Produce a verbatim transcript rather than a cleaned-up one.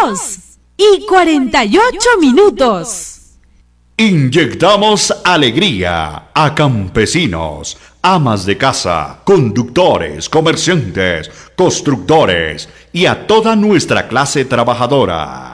dos y cuarenta y ocho minutos. Inyectamos alegría a campesinos, amas de casa, conductores, comerciantes, constructores y a toda nuestra clase trabajadora.